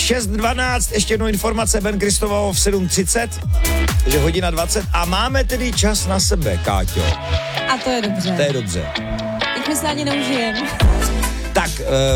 6:12, ještě jednou informace, Ben Kristoval v 7:30, takže hodina 20 a máme tedy čas na sebe, Káťo. A to je dobře. To je dobře. Teď my se ani neužijeme. Tak,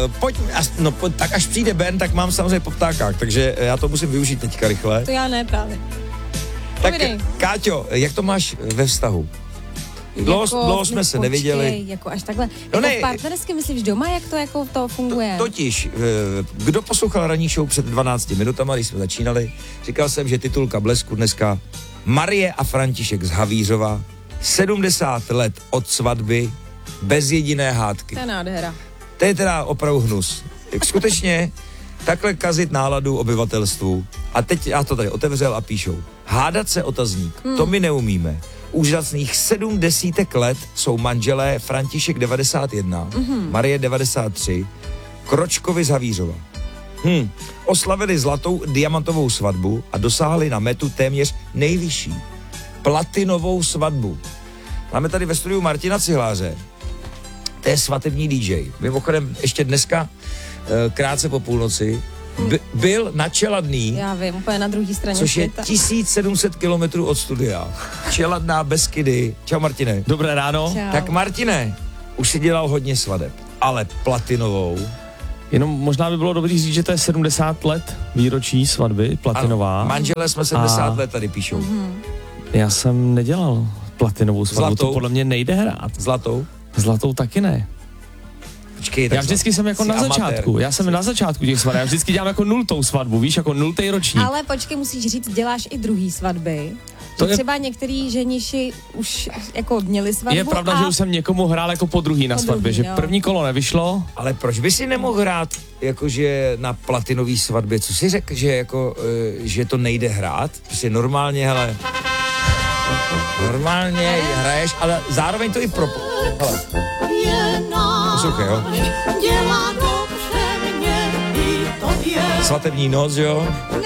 tak až přijde Ben, tak mám samozřejmě po ptákách, takže já to musím využít teďka rychle. To já ne právě. Tak, Káťo, jak to máš ve vztahu? Dlouho jsme se neviděli. Jako až takhle. No jako v partnersky myslíš doma, jak to jako to funguje? Totiž, kdo poslouchal ranní show před 12 minutama, když jsme začínali, říkal jsem, že titulka Blesku dneska Marie a František z Havířova, 70 let od svatby, bez jediné hádky. To je nádhera. To je teda opravdu hnus. Jak skutečně takhle kazit náladu obyvatelstvu. A teď já to tady otevřel a píšou. Hádat se otazník, to my neumíme. Úžasných 70 let jsou manželé František 91, Marie 93, Kročkovi z Havířova. Oslavili zlatou diamantovou svatbu a dosáhli na metu téměř nejvyšší. Platinovou svatbu. Máme tady ve studiu Martina Cihláře. To je svatební DJ. Mimochodem ještě dneska, krátce po půlnoci, byl na Čeladný. Já vím, úplně na druhé straně což světa. Je 1700 kilometrů od studia. Čeladná, Beskydy. Čau, Martine. Dobré ráno. Čau. Tak Martine, už si dělal hodně svadeb, ale platinovou. Jenom možná by bylo dobrý říct, že to je 70 let výročí svatby, platinová. Ano, manželé jsme 70 let tady píšou. Já jsem nedělal platinovou svatbu, Zlatou? to podle mě nejde hrát. Zlatou? Zlatou taky ne. Počkej, já vždycky jsem jako na začátku, já jsem na začátku těch svateb, já vždycky dělám jako 0. svatbu, víš, jako 0. ročník. Ale počkej, musíš říct, děláš i druhý svatby. To je... Třeba některý ženiši už jako měli svatbu. Je pravda, že už jsem někomu hrál jako po druhý na svatbě, že první kolo nevyšlo. Ale proč by si nemohl hrát jakože na platinový svatbě? Co jsi řekl, že jako, že to nejde hrát? Prostě normálně, hele, normálně hraješ, ale zároveň to i hele. Poslouchej, jo? Svatební noc, jo?